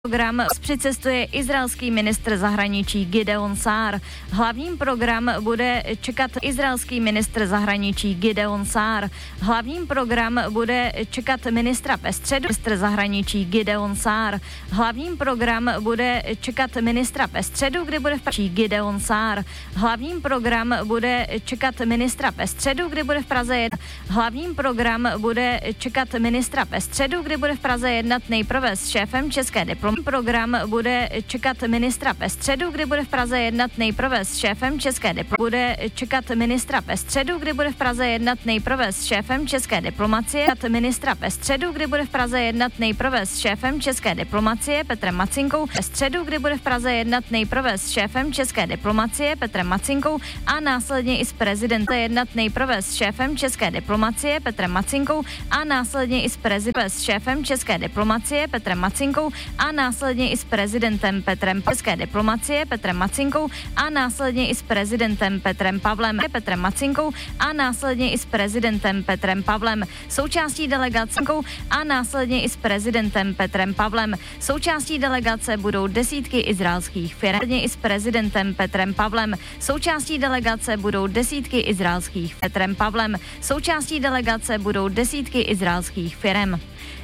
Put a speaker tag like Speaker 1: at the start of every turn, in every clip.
Speaker 1: Program přicestuje izraelský ministr zahraničí Gideon Saar. Hlavním program bude čekat izraelský ministr zahraničí Gideon Saar. Hlavním program bude čekat ministra ve středu, ministr zahraničí Gideon Saar. Hlavním program bude čekat ministra ve středu, kdy bude v Praze Gideon Saar. Hlavním program bude čekat ministra ve středu, kdy bude v Praze jednat. Hlavním program bude čekat ministra ve středu, kdy bude v Praze jednat nejprve s šéfem české diplomacie. Program bude čekat ministra ve středu, kdy bude v Praze jednat nejprve s šéfem české diplomacie. Bude čekat ministra ve středu, kdy bude v Praze jednat nejprve s šéfem české diplomacie. Ministra ve středu, kdy bude v Praze jednat nejprve s šéfem české diplomacie Petrem Macinkou. Ve středu, kdy bude v Praze jednat nejprve s šéfem české diplomacie Petrem Macinkou a následně i s prezidentem jednat nejprve s šéfem české diplomacie Petrem Macinkou a následně i s prezidentem s šéfem české diplomacie Petrem Macinkou a následně i s prezidentem Petrem české diplomacie Petrem Macinkou a následně i s prezidentem Petrem Pavlem Petrem Macinkou a následně i s prezidentem Petrem Pavlem. Součástí delegace a následně i s prezidentem Petrem Pavlem. Součástí delegace budou desítky izraelských firem i s prezidentem Petrem Pavlem. Součástí delegace budou desítky izraelských Petrem Pavlem. Součástí delegace budou desítky izraelských firem.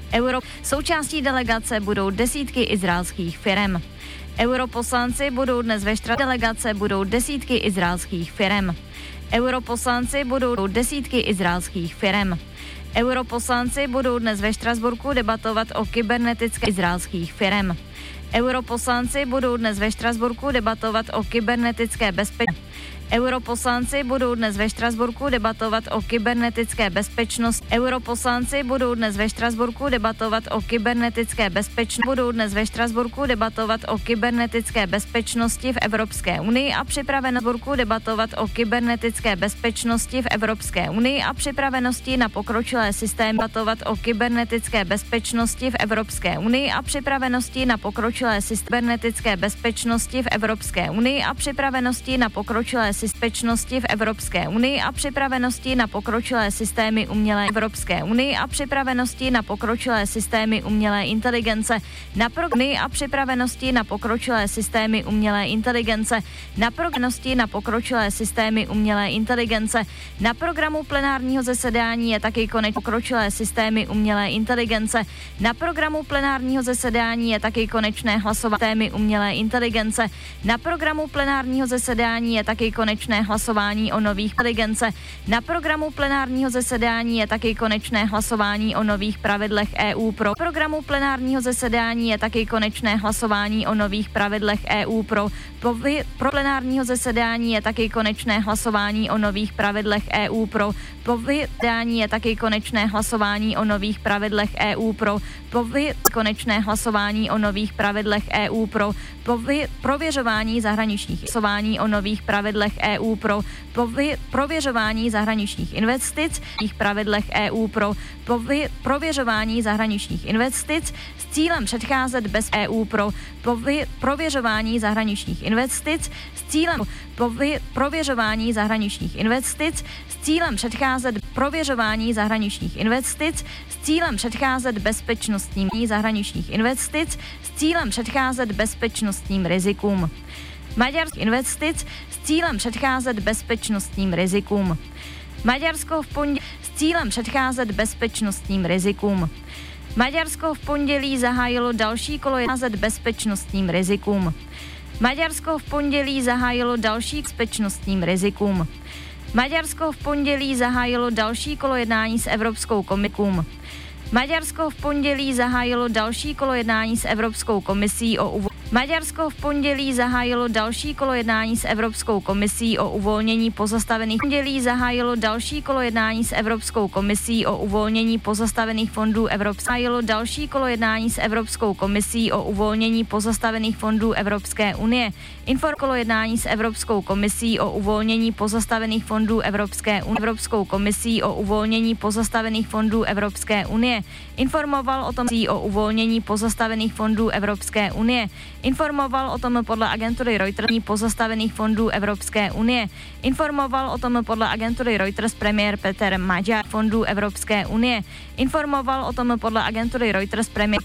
Speaker 1: Součástí delegace budou desítky izraelských firem. Europoslanci budou dnes ve Štrasburku. Delegace budou desítky izraelských firem. Europoslanci budou desítky izraelských firem. Europoslanci budou dnes ve Štrasburku debatovat o kybernetické izraelských firem. Europoslanci budou dnes ve Štrasburku debatovat o kybernetické bezpečnosti. Europoslanci budou dnes ve Štrasburku debatovat o kybernetické bezpečnosti. Europoslanci budou dnes ve Štrasburku debatovat o kybernetické bezpečnosti. Budou dnes ve Štrasburku debatovat o kybernetické bezpečnosti v Evropské unii a připravenosti debatovat o kybernetické bezpečnosti v Evropské unii a připravenosti na pokročilé systémy debatovat o kybernetické bezpečnosti v Evropské unii a připravenosti na pokročilé kybernetické bezpečnosti v Evropské unii a připravenosti na pokročilé bezpečnosti v Evropské unii a připravenosti na pokročilé systémy umělé Evropské unii a připravenosti na pokročilé systémy umělé inteligence na programy a připravenosti na pokročilé systémy umělé inteligence na programu na pokročilé systémy umělé inteligence. Na programu plenárního zasedání je taky konečné pokročilé systémy umělé inteligence. Na programu plenárního zasedání je taky konečné hlasování umělé inteligence. Na programu plenárního zasedání je taky konečné hlasování o nových inteligence. Na programu plenárního zasedání je taky konečné hlasování o nových pravidlech EU pro programu plenárního zasedání je taky konečné hlasování o nových pravidlech EU pro plenárního zasedání je taky konečné hlasování o nových pravidlech EU pro zasedání je taky konečné hlasování o nových pravidlech EU pro konečné hlasování o nových pravidlech EU pro prověřování zahraničních hlasování o nových pravidlech EU pro prověřování zahraničních investic, pravidlech EU pro prověřování zahraničních investic s cílem předcházet bez EU pro prověřování zahraničních investic s cílem prověřování zahraničních investic s cílem předcházet prověřování zahraničních investic s cílem předcházet bezpečnostním zahraničních investic s cílem předcházet bezpečnostním rizikům. Maďarských investic s cílem předcházet bezpečnostním rizikům. Maďarsko v pondělí s cílem předcházet bezpečnostním rizikům. Maďarsko v pondělí zahájilo další kolo bezpečnostním rizikům. Maďarsko v pondělí zahájilo další bezpečnostním rizikům. Maďarsko v pondělí zahájilo další kolo jednání s Evropskou komisí. Maďarsko v pondělí zahájilo další kolo jednání s Evropskou komisí o Maďarsko v pondělí zahájilo další kolo jednání s Evropskou komisí o uvolnění pozastavených pondělí zahájilo další kolo jednání s Evropskou komisí o uvolnění pozastavených fondů Evropské další kolo jednání s Evropskou komisí o uvolnění pozastavených fondů Evropské unie. Kolo jednání s Evropskou komisí o uvolnění pozastavených fondů Evropskou komisí o uvolnění pozastavených fondů Evropské unie. Informoval o tom o uvolnění pozastavených fondů Evropské unie. Informoval o tom podle agentury Reuters pozastavených fondů Evropské unie. Informoval o tom podle agentury Reuters premiér Peter Maďar fondů Evropské unie. Informoval o tom podle agentury Reuters premiér